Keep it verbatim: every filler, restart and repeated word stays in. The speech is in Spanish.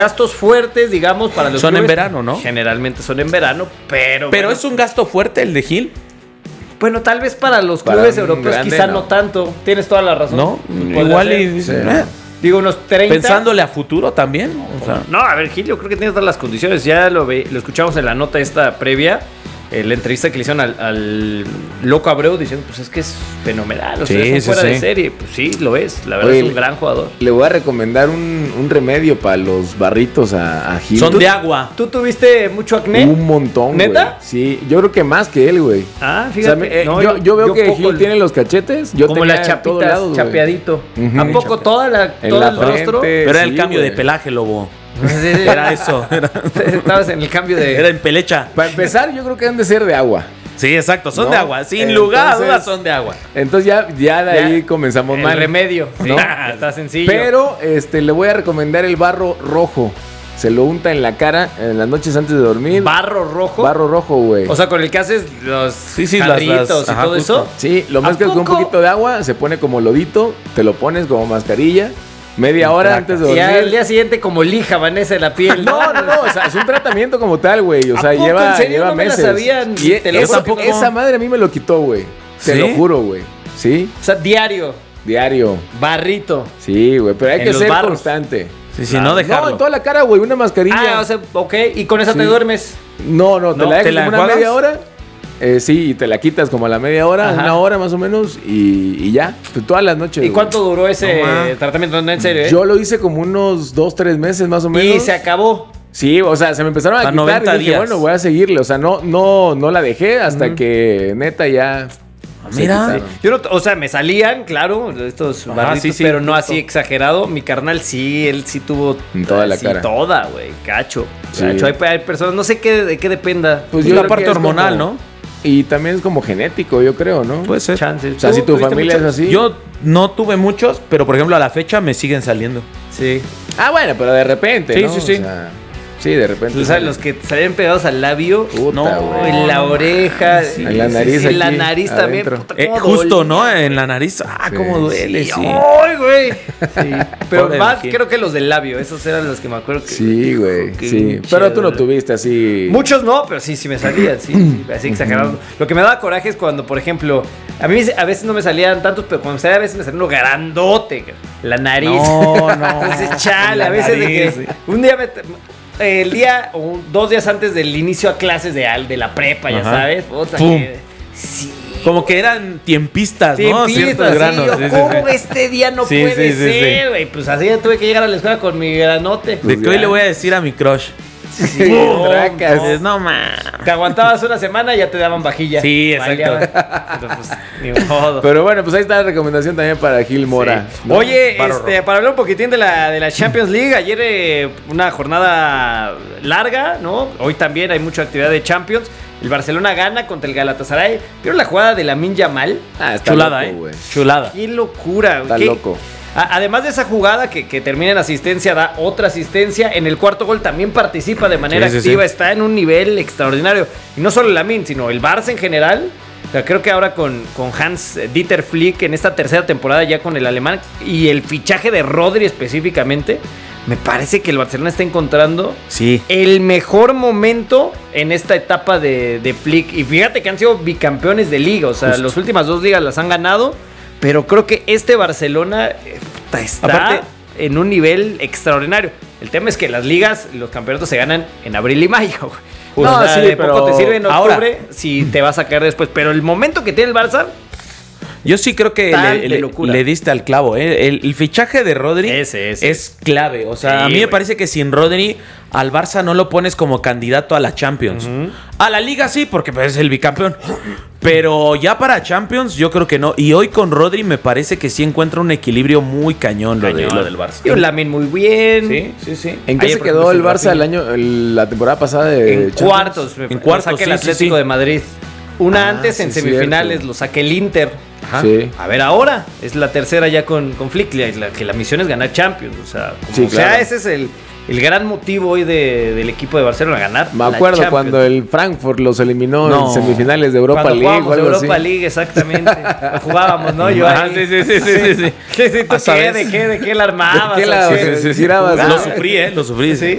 gastos fuertes, digamos, para los son clubes, en verano, ¿no? Generalmente son en verano, pero... Pero bueno, es un gasto fuerte el de Gil. Bueno, tal vez para los Para clubes un europeos grande, quizá no. no tanto. Tienes toda la razón. No, Podría igual ser. y dicen, Sí. eh, Digo, unos treinta. pensándole a futuro también. O sea, No, a ver, Gil, yo creo que tiene todas las condiciones. Ya lo, ve, lo escuchamos en la nota esta previa, eh, la entrevista que le hicieron al, al Loco Abreu, diciendo, pues es que es fenomenal, o sea, Sí, es un sí, fuera de sí. serie. Pues sí, lo es, la verdad Oye, es un gran jugador. Le voy a recomendar un, un remedio para los barritos a, a Gil. son ¿Tú- de agua. ¿Tú tuviste mucho acné? Un montón, ¿Neta? güey. Sí, yo creo que más que él, güey. Ah, O sea, fíjate. me- eh, No, yo, yo veo yo que poco Gil el- tiene los cachetes. Yo como tenía las de todos chapitas, lados, güey. chapeadito. Ujú. ¿A poco toda la, En todo la el rostro? frente. Pero era el sí, cambio güey. de pelaje, lobo. Era Era eso. Era, Estabas en el cambio de... era en pelecha. Para empezar, yo creo que han de ser de agua. Sí, exacto. Son No, de agua. Sin entonces- lugar a dudas son de agua. Entonces ya, ya de Ya, ahí comenzamos el mal. remedio. Sí, ¿No? está sencillo. Pero este, le voy a recomendar el barro rojo. Se lo unta en la cara en las noches antes de dormir. Barro rojo. Barro rojo, güey. O sea, con el que haces los Sí, sí, las- jarritos las- y ajá, todo justo. eso. Sí, lo ¿A mezclas con un poco? poquito de agua, se pone como lodito, te lo pones como mascarilla, media hora antes de Y dormir. al día siguiente como lija, Vanessa, la piel. No, no, no, o sea, es un tratamiento como tal, güey. O ¿A sea, poco? lleva, ¿En serio? lleva No me la meses. sabían. Y Te lo esa, juro que no. esa madre a mí me lo quitó, güey. Te ¿Sí? lo juro, güey. Sí, O sea, diario, diario. barrito. Sí, güey, pero hay En que los ser barros. constante. Sí, sí, Claro. no dejarlo. No, en toda la cara, güey, una mascarilla. Ah, o sea, ok. Y con esa te Sí. duermes. No, no, te No, la dejas ¿te la como una enjuagas? media hora. Eh, sí, y te la quitas como a la media hora, Ajá. una hora más o menos, y, y ya, pues todas las noches. ¿Y güey. cuánto duró ese No, ma. tratamiento? No, en serio, ¿eh? Yo lo hice como unos dos, tres meses más o menos. Y se acabó. Sí, o sea, se me empezaron a A quitar noventa y dije, días. bueno, voy a seguirle. O sea, no, no, no la dejé hasta que neta ya. se Mira. quitaron. Yo no, o sea, me salían, claro, estos Ajá, barritos, sí, sí, pero no justo. así exagerado. Mi carnal sí, él sí tuvo En toda la así, cara. toda, güey, cacho. Sí. Cacho. Hay, hay personas, no sé qué, de qué dependa. Pues Es yo la creo parte que es hormonal, como- ¿no? Y también es como genético, yo creo, ¿no? Puede ser. Chance. O sea, si tu tuviste familia mucho? es así. Yo no tuve muchos, pero por ejemplo a la fecha me siguen saliendo. Sí. Ah, bueno, pero de repente. Sí, ¿no? sí, sí. O sea, sí, de repente. O sea, los que salían pegados al labio. Puta, No, güey. En la no, oreja. sí, en la nariz En la aquí, nariz también. adentro. puta, Eh, cómo justo, dolía, ¿no? güey. En la nariz. Ah, Sí. cómo duele, sí. ¡Ay, güey! Sí. Pero Pobre más Gil. creo que los del labio. Esos eran los que me acuerdo que. Sí, güey. Qué Sí. pinche Pero tú no dolor. tuviste así. Muchos no, pero sí, sí me salían, sí, sí, así exagerado. Lo que me daba coraje es cuando, por ejemplo, a mí a veces no me salían tantos, pero cuando me salía a veces me salía uno grandote, la nariz. No, no. Entonces, chale, La a veces de nariz, que sí. un día me... El día o dos días antes del inicio a clases de, al- de la prepa, ya Ajá. sabes. Puta, Pum. que- sí. Como que eran tiempistas, ¿no? Tiempito, Ciertos así, granos. yo, Sí, sí, ¿cómo sí. este día no Sí, puede sí, sí, ser, güey? Pues así ya tuve que llegar a la escuela con mi granote. De que hoy le voy a decir a mi crush. Sí, No, tracas. no. Dices, no, ma. Te aguantabas una semana y ya te daban vajilla. Sí, exacto. Valía. Pero, pues, ni modo. Pero bueno, pues ahí está la recomendación también para Gil Mora. Sí. ¿no? Oye, Barro este, rojo. para hablar un poquitín de la, de la Champions League, ayer eh, una jornada larga, ¿no? Hoy también hay mucha actividad de Champions. El Barcelona gana contra el Galatasaray. ¿Vieron la jugada de Lamine Yamal? Ah, está Chulada, loco, ¿eh? güey. Chulada. ¡Qué locura! Está ¿Qué- loco. A- Además de esa jugada que, que termina en asistencia, da otra asistencia. En el cuarto gol también participa de manera Sí, sí, activa. sí. Está en un nivel extraordinario. Y no solo Lamine, sino el Barça en general. O sea, creo que ahora con, con Hans Dieter Flick en esta tercera temporada ya con el alemán y el fichaje de Rodri específicamente, me parece que el Barcelona está encontrando Sí. el mejor momento en esta etapa de, de Flick. Y fíjate que han sido bicampeones de liga. O sea, Justo. las últimas dos ligas las han ganado. Pero creo que este Barcelona eh, puta, está Aparte- en un nivel extraordinario. El tema es que las ligas, los campeonatos se ganan en abril y mayo. güey. Pues, no, no, sí, sí, de poco pero te sirve en ahora- octubre si te vas a caer después. Pero el momento que tiene el Barça Yo sí creo que Tal le, de le- locura. le diste al clavo. ¿eh? El, el fichaje de Rodri Ese, ese. es clave. O sea, Sí, a mí me güey. parece que sin Rodri al Barça no lo pones como candidato a la Champions. A la Liga sí, porque pues, es el bicampeón. Pero ya para Champions yo creo que no. Y hoy con Rodri me parece que sí encuentra un equilibrio muy cañón, lo, de- Cañón. lo del Barça. y un Lamine muy bien. Sí, sí, sí. ¿En qué Ayer, se por quedó ejemplo, el se Barça el año, el- la temporada pasada de En Champions? cuartos. me- En lo cuartos, saca el sí, sí, Atlético sí. de Madrid. Una Ah, antes en sí, semifinales cierto. lo saca el Inter. Ajá. Sí. A ver, ahora es la tercera ya con, con Flick, la- la- que la misión es ganar Champions. O sea, como Sí, sea, claro. ese es el, el gran motivo hoy de, del equipo de Barcelona ganar. Me acuerdo Champions. cuando el Frankfurt los eliminó No. en semifinales de Europa Cuando League. o jugábamos algo Europa así. League, exactamente. Lo jugábamos, ¿no? Yo Ah, ahí. sí, sí, sí, sí, sí, sí. Sí, sí, ¿tú Ah, qué? ¿sabes? ¿De qué? ¿De qué la armabas? ¿De qué la- ¿O sí, qué? sí, sí, tirabas? Ah, Lo sufrí, ¿eh? Lo sufrí. Sí.